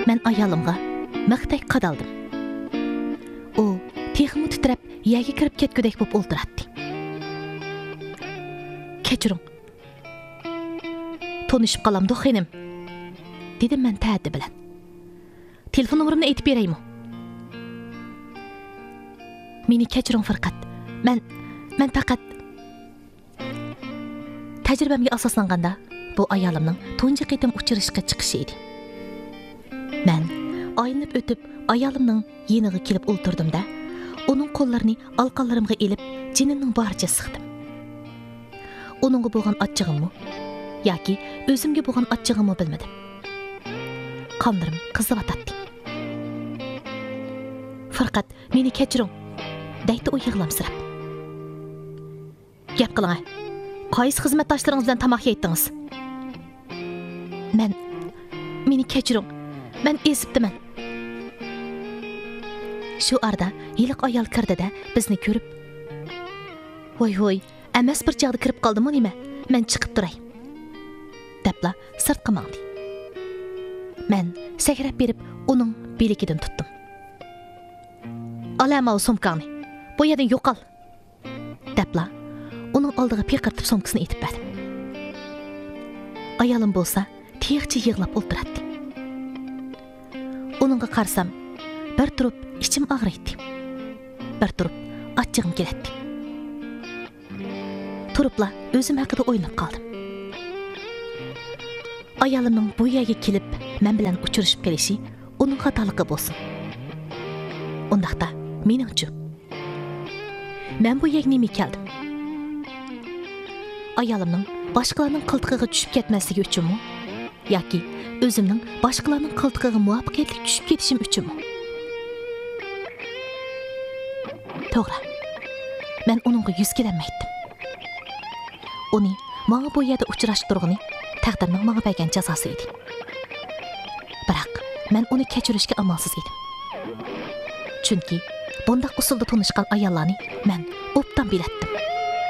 Mən ayalımğa maqtay qadaldım. O, texmi titrab, yerga kirib ketgudek bo'lib o'ltiratdi. Kechiring. Tonishib qolamdi, xonim. Dedim mən ta'addi bilan. Telefon nomerimni aytib beraymi? Meni kechiring Farqat. Men faqat tajribamga asoslanganda bu ayolimning tunji qitim uchrashishga chiqishi edi. Men aylanib o'tib ayolimning yeniga kelib o'ltirdim-da, uning qo'llarini alqanlarimga elib, jinimning boricha siqdim. Uningga bo'lgan achchig'immi yoki o'zimga bo'lgan achchig'immi bilmadim. Qonlarim qizib atadi. Farqat meni kechiring, deydi u yig'lamsirab. Gap qiling. Qaysi xizmatdoshlaringiz bilan tamoq yeytdingiz? Meni kechiring. Men ezibdiman. Shu arada yiliq ayol kirdi-da bizni ko'rib, "Voy, emas bir joyga kirib qoldimmi nima? Men chiqib turay." debla sirtqa mangdi. Men sakrab berib uning belikidan tutdim. "Olama sumkani. Bu yerdan yo'qol." debla uning oldiga piqirtib sumkasini etib berdim. Ayolim bo'lsa, tiyiqcha yig'lab o'ltiradi. Uningga qarsam, bir turib ichim og'riydi. Bir turib achchig'im keladi. Turibla o'zim haqida o'ylab qoldim. Ayolimning bu yerga kelib, men bilan uchrashib kelishi uning xatoligi bo'lsin. Undaqda meningchi. Men bu yerga nima keldim? Ayolimning boshqalarning qiltig'iga tushib ketmasligi uchunmi? Yoki o'zimning boshqalarning qiltig'iga muvaffaqiyatli tushib ketishim uchunmi? To'g'ri. Men uningga yuz kelmaydim. Uni menga bu yerda uchrashtirg'ini taqdirning menga bergan jazosi edi. Biroq men uni kechirishga amalsiz edim. Chunki bundaq usulda tanishgan ayollarni men obdan biletdim.